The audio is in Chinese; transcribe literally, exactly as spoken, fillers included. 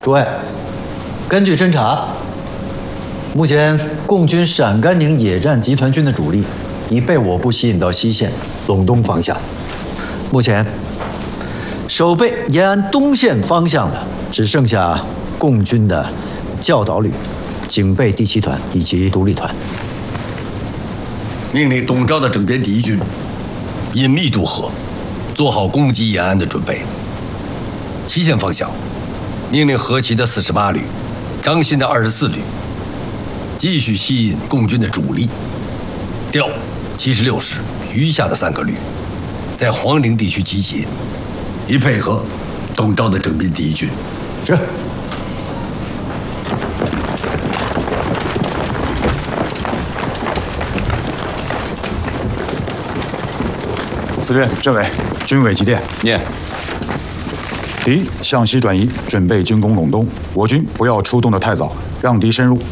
诸位，根据侦查，目前共军陕甘宁野战集团军的主力已被我部吸引到西线陇东方向。目前，守备延安东线方向的只剩下共军的教导旅、警备第七团以及独立团。 命令东赵的整编第一军隐秘渡河，做好攻击延安的准备。西线方向，命令何其的四十八旅、张鑫的二十四旅继续吸引共军的主力，调七十六师余下的三个旅在黄陵地区集结，以配合东赵的整编第一军。 是。 司令、政委，军委急电。 念。 敌向西转移，准备进攻陇东。我军不要出动得太早，让敌深入，